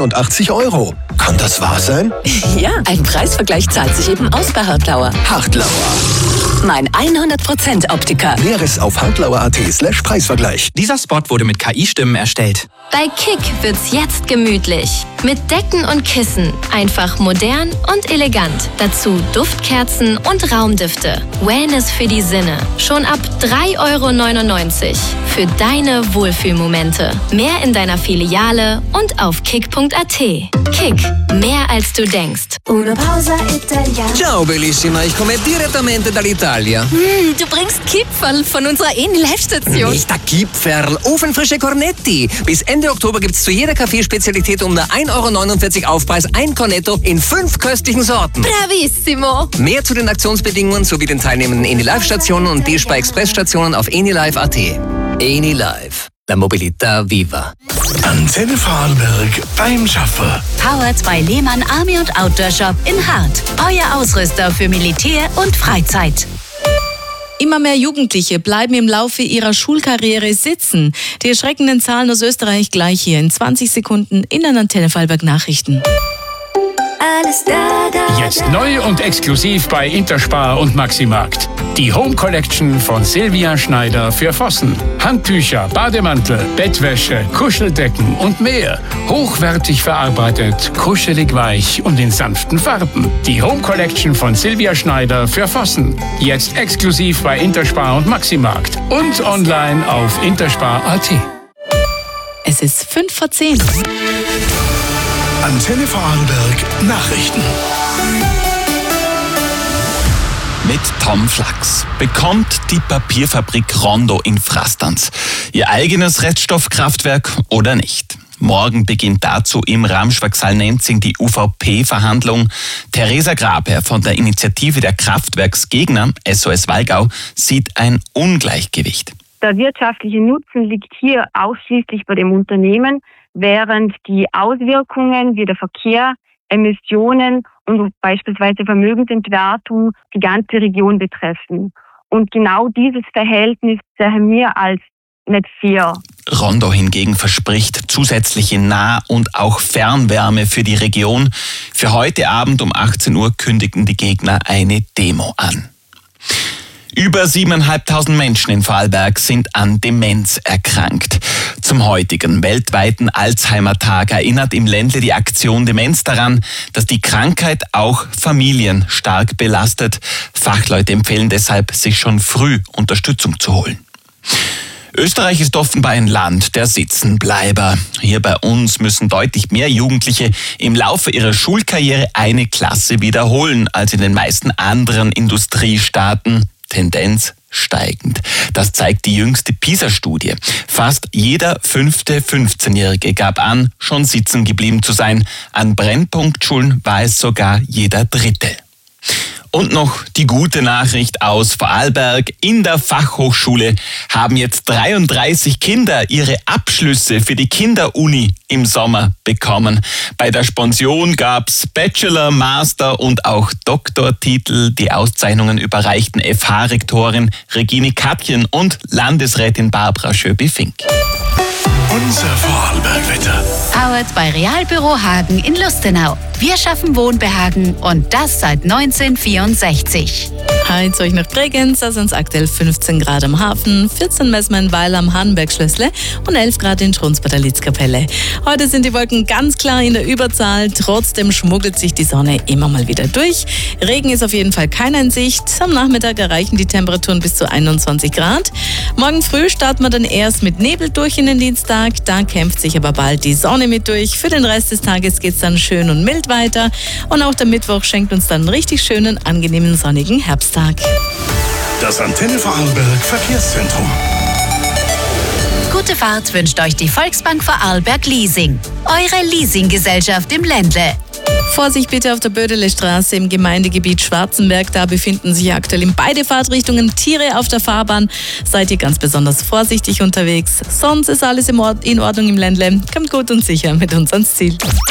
87 €. Kann das wahr sein? Ja, ein Preisvergleich zahlt sich eben aus bei Hartlauer. Hartlauer. Mein 100% Optiker. Näheres auf hartlauer.at/Preisvergleich. Dieser Spot wurde mit KI-Stimmen erstellt. Bei Kick wird's jetzt gemütlich. Mit Decken und Kissen. Einfach modern und elegant. Dazu Duftkerzen und Raumdüfte. Wellness für die Sinne. Schon ab 3,99 € für deine Wohlfühlmomente. Mehr in deiner Filiale und auf kick.at. Kick. Mehr als du denkst. Una pausa italiana. Ciao bellissima, ich komme direttamente dall'Italia. Du bringst Kipferl von unserer Live-Station. Nicht der Kipferl, ofenfrische Cornetti. Bis Ende Oktober gibt's zu jeder Kaffeespezialität um nur 1,49 € Aufpreis ein Cornetto in 5 köstlichen Sorten. Bravissimo. Mehr zu den Aktionsbedingungen sowie den teilnehmenden Eni-Live-Stationen und D-Spar Express-Stationen auf enilive.at. Eni-Live. La Mobilità viva. Antenne Vorarlberg beim Schaffen. Powered bei Lehmann Army und Outdoor Shop in Hart. Euer Ausrüster für Militär und Freizeit. Immer mehr Jugendliche bleiben im Laufe ihrer Schulkarriere sitzen. Die erschreckenden Zahlen aus Österreich gleich hier in 20 Sekunden in den Antenne Vorarlberg Nachrichten. Alles da. Jetzt neu und exklusiv bei Interspar und Maximarkt. Die Home Collection von Silvia Schneider für Vossen. Handtücher, Bademantel, Bettwäsche, Kuscheldecken und mehr. Hochwertig verarbeitet, kuschelig weich und in sanften Farben. Die Home Collection von Silvia Schneider für Vossen. Jetzt exklusiv bei Interspar und Maximarkt. Und online auf interspar.at. Es ist 5:10. Antenne Vorarlberg Nachrichten. Mit Tom Flachs bekommt die Papierfabrik Rondo in Frastanz ihr eigenes Reststoffkraftwerk oder nicht. Morgen beginnt dazu im Ramschwachsal-Nenzing die UVP-Verhandlung. Theresa Graber von der Initiative der Kraftwerksgegner SOS Wallgau sieht ein Ungleichgewicht. Der wirtschaftliche Nutzen liegt hier ausschließlich bei dem Unternehmen, während die Auswirkungen wie der Verkehr, Emissionen und beispielsweise Vermögensentwertung die ganze Region betreffen. Und genau dieses Verhältnis sehen wir als nicht fair. Rondo hingegen verspricht zusätzliche Nah- und auch Fernwärme für die Region. Für heute Abend um 18 Uhr kündigten die Gegner eine Demo an. Über 7.500 Menschen in Vorarlberg sind an Demenz erkrankt. Zum heutigen weltweiten Alzheimer-Tag erinnert im Ländle die Aktion Demenz daran, dass die Krankheit auch Familien stark belastet. Fachleute empfehlen deshalb, sich schon früh Unterstützung zu holen. Österreich ist offenbar ein Land der Sitzenbleiber. Hier bei uns müssen deutlich mehr Jugendliche im Laufe ihrer Schulkarriere eine Klasse wiederholen als in den meisten anderen Industriestaaten. Tendenz steigend. Das zeigt die jüngste PISA-Studie. Fast jeder 5. 15-Jährige gab an, schon sitzen geblieben zu sein. An Brennpunktschulen war es sogar jeder 3. Und noch die gute Nachricht aus Vorarlberg. In der Fachhochschule haben jetzt 33 Kinder ihre Abschlüsse für die Kinderuni im Sommer bekommen. Bei der Sponsion gab's Bachelor, Master und auch Doktortitel. Die Auszeichnungen überreichten FH-Rektorin Regine Katjen und Landesrätin Barbara Schöbi-Fink. Unser Vorarlberg-Wetter. Powered bei Realbüro Hagen in Lustenau. Wir schaffen Wohnbehagen und das seit 1964. Heute zu euch nach Bregenz, da sind es aktuell 15 Grad am Hafen, 14 messen wir in Weil am Hahnberg-Schlössle und 11 Grad in Strunz bei der Litzkapelle. Heute sind die Wolken ganz klar in der Überzahl, trotzdem schmuggelt sich die Sonne immer mal wieder durch. Regen ist auf jeden Fall keiner in Sicht. Am Nachmittag erreichen die Temperaturen bis zu 21 Grad. Morgen früh starten wir dann erst mit Nebel durch in den Dienstag, da kämpft sich aber bald die Sonne mit durch. Für den Rest des Tages geht es dann schön und mild weiter und auch der Mittwoch schenkt uns dann einen richtig schönen, angenehmen, sonnigen Herbsttag. Das Antenne Vorarlberg Verkehrszentrum. Gute Fahrt wünscht euch die Volksbank Vorarlberg Leasing. Eure Leasinggesellschaft im Ländle. Vorsicht bitte auf der Bödele Straße im Gemeindegebiet Schwarzenberg. Da befinden sich aktuell in beide Fahrtrichtungen Tiere auf der Fahrbahn. Seid ihr ganz besonders vorsichtig unterwegs. Sonst ist alles in Ordnung im Ländle. Kommt gut und sicher mit uns ans Ziel.